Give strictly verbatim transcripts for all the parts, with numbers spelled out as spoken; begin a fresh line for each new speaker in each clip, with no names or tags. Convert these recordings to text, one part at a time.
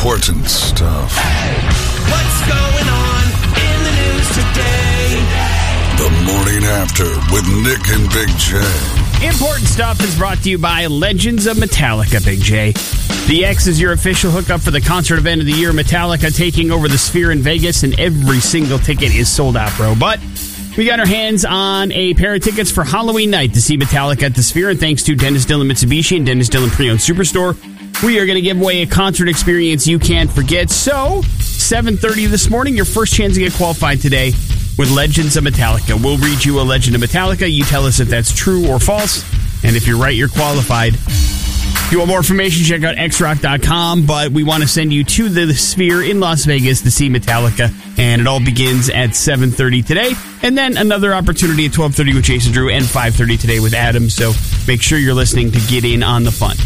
important stuff.
What's going on in the news today?
The Morning After with Nick and Big J.
Important stuff is brought to you by Legends of Metallica, Big J. The X is your official hookup for the concert event of the year. Metallica taking over the Sphere in Vegas, and every single ticket is sold out, bro. But we got our hands on a pair of tickets for Halloween night to see Metallica at the Sphere, and thanks to Dennis Dillon Mitsubishi and Dennis Dillon Pre-Owned Superstore, we are going to give away a concert experience you can't forget. So, seven thirty this morning, your first chance to get qualified today with Legends of Metallica. We'll read you a Legend of Metallica. You tell us if that's true or false, and if you're right, you're qualified. If you want more information, check out x rock dot com, but we want to send you to the Sphere in Las Vegas to see Metallica, and it all begins at seven thirty today, and then another opportunity at twelve thirty with Jason Drew and five thirty today with Adam, so make sure you're listening to get in on the fun.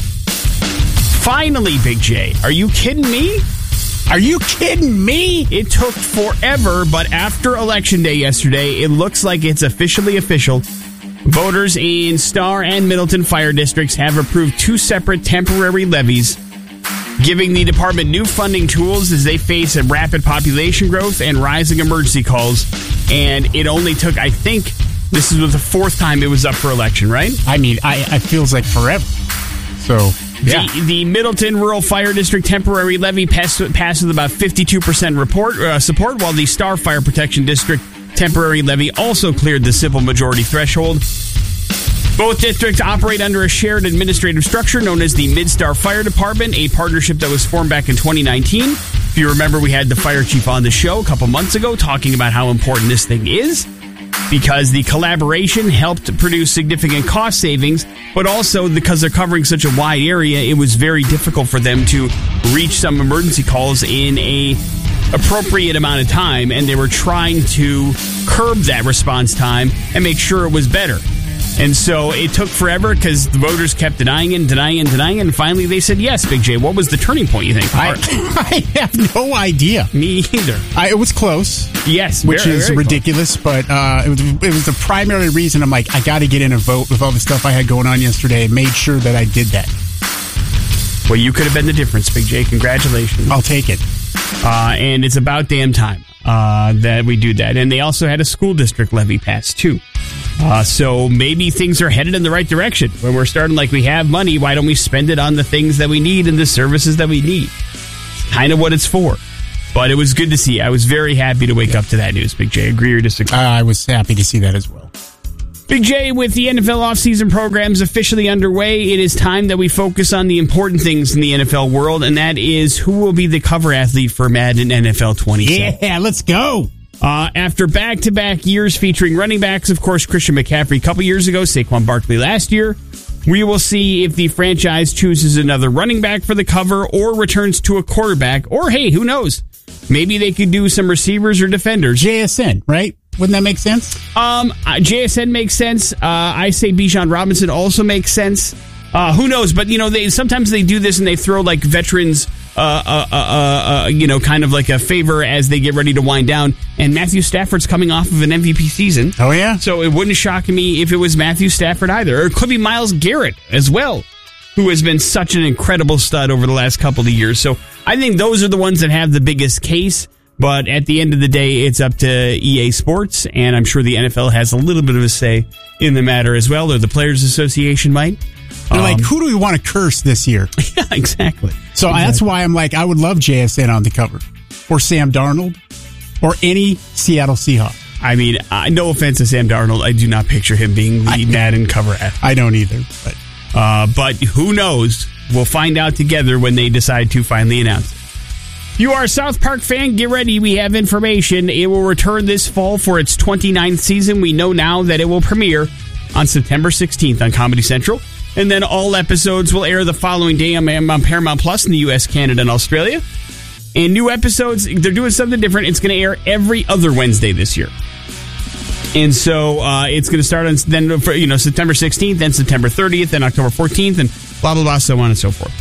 Finally, Big J, are you kidding me?
Are you kidding me?
It took forever, but after Election Day yesterday, it looks like it's officially official. Voters in Star and Middleton fire districts have approved two separate temporary levies, giving the department new funding tools as they face a rapid population growth and rising emergency calls. And it only took, I think, this is the fourth time it was up for election, right?
I mean, I it feels like forever. So, yeah.
The, the Middleton Rural Fire District temporary levy passed, passed with about fifty-two percent report, uh, support, while the Star Fire Protection District temporary levy also cleared the simple majority threshold. Both districts operate under a shared administrative structure known as the Mid-Star Fire Department, a partnership that was formed back in twenty nineteen. If you remember, we had the fire chief on the show a couple months ago talking about how important this thing is, because the collaboration helped produce significant cost savings, but also because they're covering such a wide area, it was very difficult for them to reach some emergency calls in a appropriate amount of time, and they were trying to curb that response time and make sure it was better. And so it took forever because the voters kept denying it, denying it, denying it, and finally they said yes, Big J. What was the turning point, you think?
I, I have no idea.
Me either.
I, it was close.
Yes,
which
very,
is
very
ridiculous,
close.
but uh, it was it was the primary reason I'm like, I got to get in and vote with all the stuff I had going on yesterday. Made sure that I did that.
Well, you could have been the difference, Big J. Congratulations.
I'll take it.
Uh, and it's about damn time uh, that we do that. And they also had a school district levy passed, too. Uh, so maybe things are headed in the right direction. When we're starting like we have money, why don't we spend it on the things that we need and the services that we need? Kind of what it's for. But it was good to see. I was very happy to wake up to that news, Big J. Agree or disagree?
Uh, I was happy to see that as well.
Big J, with the N F L offseason programs officially underway, it is time that we focus on the important things in the N F L world, and that is who will be the cover athlete for Madden N F L twenty-seven.
Yeah, let's go.
Uh, after back-to-back years featuring running backs, of course, Christian McCaffrey a couple years ago, Saquon Barkley last year, we will see if the franchise chooses another running back for the cover or returns to a quarterback, or hey, who knows? Maybe they could do some receivers or defenders.
J S N, right? Wouldn't that make sense?
Um, uh, J S N makes sense. Uh, I say Bijan Robinson also makes sense. Uh, who knows? But, you know, they sometimes they do this and they throw, like, veterans, uh, uh, uh, uh, you know, kind of like a favor as they get ready to wind down. And Matthew Stafford's coming off of an M V P season.
Oh, yeah?
So it wouldn't shock me if it was Matthew Stafford either. Or it could be Myles Garrett as well, who has been such an incredible stud over the last couple of years. So I think those are the ones that have the biggest case. But at the end of the day, it's up to E A Sports, and I'm sure the N F L has a little bit of a say in the matter as well, or the Players Association might.
They're
um,
like, who do we want to curse this year?
Yeah, exactly.
So
exactly.
That's why I'm like, I would love J S N on the cover, or Sam Darnold, or any Seattle Seahawks.
I mean, uh, no offense to Sam Darnold, I do not picture him being the I, Madden cover athlete.
I don't either. But.
Uh, but who knows? We'll find out together when they decide to finally announce it. You are a South Park fan, get ready, we have information. It will return this fall for its twenty-ninth season. We know now that it will premiere on September sixteenth on Comedy Central. And then all episodes will air the following day on Paramount Plus in the U S, Canada, and Australia. And new episodes, they're doing something different. It's going to air every other Wednesday this year. And so uh, it's going to start on then for, you know September sixteenth, then September thirtieth, then October fourteenth, and blah, blah, blah, so on and so forth.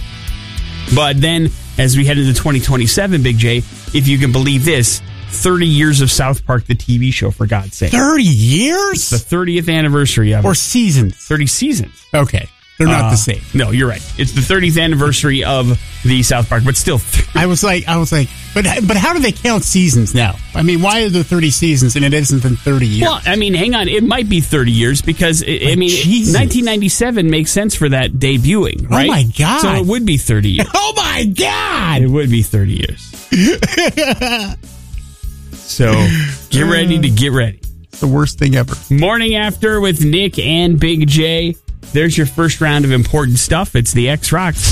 But then, as we head into twenty twenty-seven, Big J, if you can believe this, thirty years of South Park, the T V show, for God's sake.
thirty years?
The thirtieth anniversary of it.
Or seasons?
thirty seasons.
Okay. They're not
Uh,
the same.
No, you're right. It's the thirtieth anniversary of the South Park, but still.
I was like, I was like, but but how do they count seasons now? I mean, why are there thirty seasons and it isn't in thirty years?
Well, I mean, hang on. It might be thirty years because, it, I mean,
Jesus.
nineteen ninety-seven makes sense for that debuting, right?
Oh, my God.
So it would be thirty years.
Oh, my God.
It would be thirty years. So get ready to get ready.
The worst thing ever.
Morning After with Nick and Big J. There's your first round of important stuff. It's the X Rocks.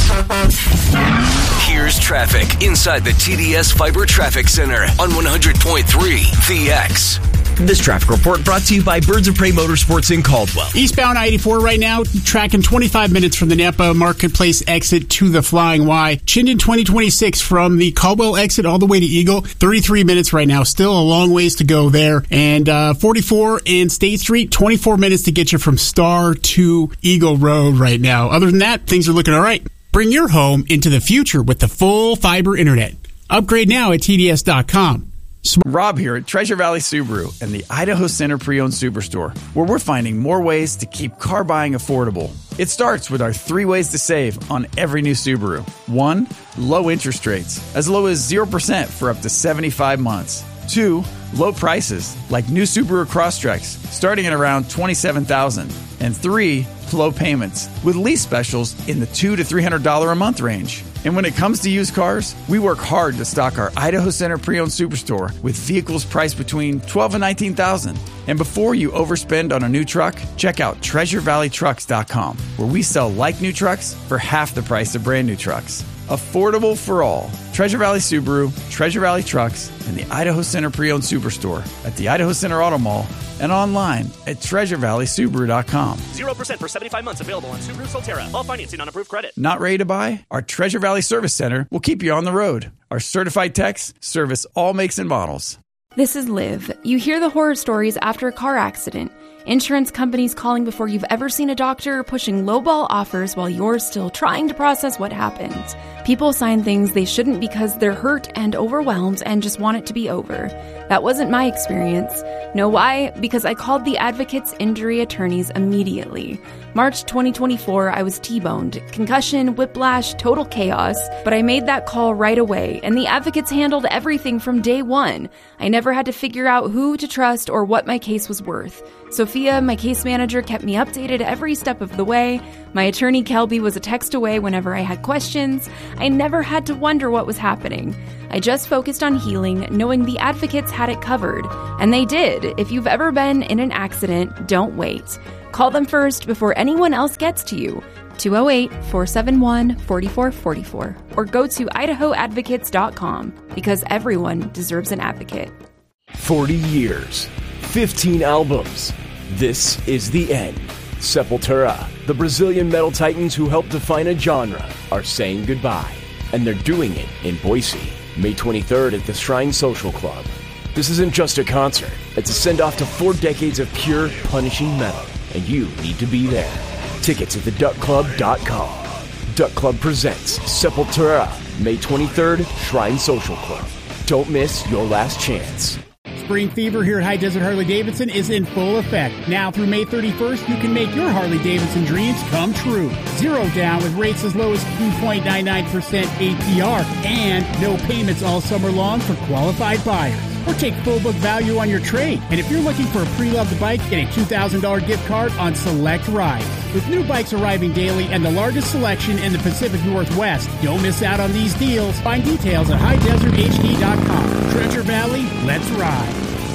Here's traffic inside the T D S Fiber Traffic Center on one hundred point three The X.
This traffic report brought to you by Birds of Prey Motorsports in Caldwell.
Eastbound I eighty-four right now, tracking twenty-five minutes from the Napa Marketplace exit to the Flying Y. Chinden twenty twenty-six from the Caldwell exit all the way to Eagle. thirty-three minutes right now. Still a long ways to go there. And uh, forty-four and State Street, twenty-four minutes to get you from Star to Eagle Road right now. Other than that, things are looking all right. Bring your home into the future with the full fiber internet. Upgrade now at T D S dot com.
Rob here at Treasure Valley Subaru and the Idaho Center Pre-Owned Superstore, where we're finding more ways to keep car buying affordable. It starts with our three ways to save on every new Subaru. One, low interest rates, as low as zero percent for up to seventy-five months. Two, low prices, like new Subaru Crosstreks, starting at around twenty-seven thousand dollars. And three, low payments, with lease specials in the two hundred to three hundred dollars a month range. And when it comes to used cars, we work hard to stock our Idaho Center Pre-Owned Superstore with vehicles priced between twelve thousand dollars and nineteen thousand dollars. And before you overspend on a new truck, check out treasure valley trucks dot com, where we sell like new trucks for half the price of brand new trucks. Affordable for all. Treasure Valley Subaru, Treasure Valley Trucks, and the Idaho Center Pre-Owned Superstore at the Idaho Center Auto Mall and online at treasure valley subaru dot com.
zero percent for seventy-five months available on Subaru Solterra. All financing on approved credit.
Not ready to buy? Our Treasure Valley Service Center will keep you on the road. Our certified techs service all makes and models.
This is Liv. You hear the horror stories after a car accident. Insurance companies calling before you've ever seen a doctor, pushing lowball offers while you're still trying to process what happened. People sign things they shouldn't because they're hurt and overwhelmed and just want it to be over. That wasn't my experience. Know why? Because I called the Advocates Injury Attorneys immediately. March twenty twenty-four, I was T-boned. Concussion, whiplash, total chaos. But I made that call right away, and the Advocates handled everything from day one. I never had to figure out who to trust or what my case was worth. Sophia, my case manager, kept me updated every step of the way. My attorney, Kelby, was a text away whenever I had questions. I never had to wonder what was happening. I just focused on healing, knowing the Advocates had it covered. And they did. If you've ever been in an accident, don't wait. Call them first before anyone else gets to you. two oh eight, four seven one, four four four four. Or go to idaho advocates dot com, because everyone deserves an advocate.
forty years, fifteen albums. This is the end. Sepultura, the Brazilian metal titans who helped define a genre, are saying goodbye. And they're doing it in Boise, May twenty-third at the Shrine Social Club. This isn't just a concert. It's a send-off to four decades of pure, punishing metal. And you need to be there. Tickets at the duck club dot com. Duck Club presents Sepultura, May twenty-third, Shrine Social Club. Don't miss your last chance.
Spring fever here at High Desert Harley-Davidson is in full effect. Now through May thirty-first, you can make your Harley-Davidson dreams come true. Zero down with rates as low as two point nine nine percent A P R and no payments all summer long for qualified buyers. Or take full book value on your trade. And if you're looking for a pre-loved bike, get a two thousand dollars gift card on select rides. With new bikes arriving daily and the largest selection in the Pacific Northwest, don't miss out on these deals. Find details at high desert h d dot com. Treasure Valley, let's ride.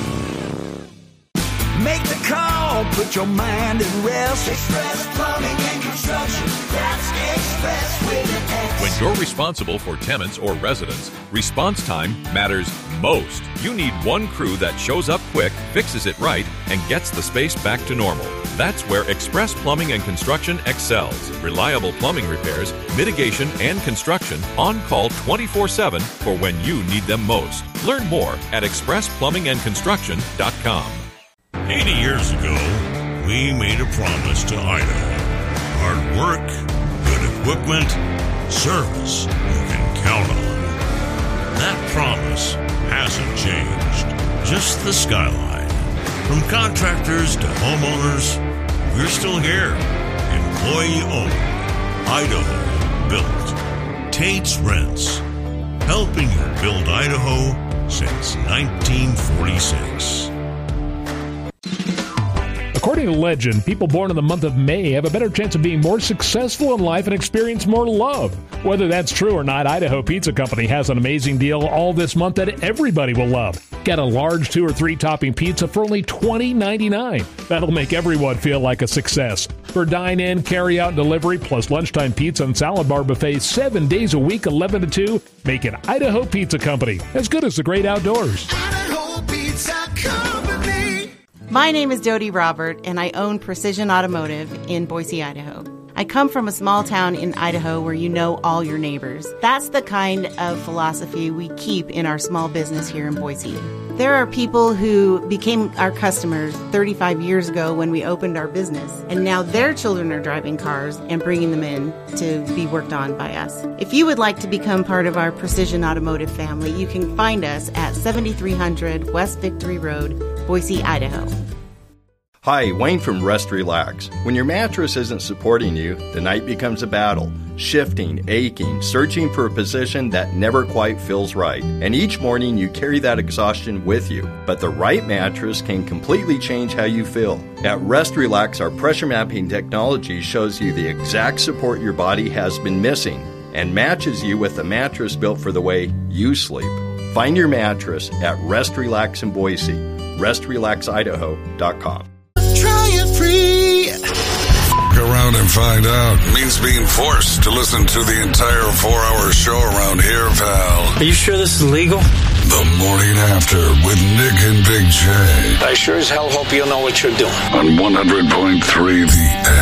Make the call, put your mind at rest. Express Plumbing and Construction. That's Express with an X.
When you're responsible for tenants or residents, response time matters most. You need one crew that shows up quick, fixes it right, and gets the space back to normal. That's where Express Plumbing and Construction excels. Reliable plumbing repairs, mitigation, and construction on call twenty-four seven for when you need them most. Learn more at express plumbing and construction dot com.
eighty years ago, we made a promise to Idaho. Hard work, good equipment, service you can count on. That promise hasn't changed. Just the skyline. From contractors to homeowners, we're still here. And employee-owned, Idaho-built. Tate's Rents, helping you build Idaho since nineteen forty-six.
According to legend, people born in the month of May have a better chance of being more successful in life and experience more love. Whether that's true or not, Idaho Pizza Company has an amazing deal all this month that everybody will love. Get a large two or three topping pizza for only twenty ninety-nine. That'll make everyone feel like a success. For dine-in, carry-out, delivery, plus lunchtime pizza and salad bar buffets seven days a week, eleven to two, make it Idaho Pizza Company. As good as the great outdoors.
Idaho Pizza Company.
My name is Dodie Robert, and I own Precision Automotive in Boise, Idaho. I come from a small town in Idaho where you know all your neighbors. That's the kind of philosophy we keep in our small business here in Boise. There are people who became our customers thirty-five years ago when we opened our business, and now their children are driving cars and bringing them in to be worked on by us. If you would like to become part of our Precision Automotive family, you can find us at seventy-three hundred West Victory Road, Boise, Idaho.
Hi, Wayne from Rest Relax. When your mattress isn't supporting you, the night becomes a battle. Shifting, aching, searching for a position that never quite feels right. And each morning you carry that exhaustion with you. But the right mattress can completely change how you feel. At Rest Relax, our pressure mapping technology shows you the exact support your body has been missing and matches you with a mattress built for the way you sleep. Find your mattress at Rest Relax in Boise. rest relax idaho dot com.
Try it free.
F- around and find out means being forced to listen to the entire four-hour show around here, pal.
Are you sure this is legal?
The Morning After with Nick and Big J.
I sure as hell hope you know what you're doing.
On one hundred point three The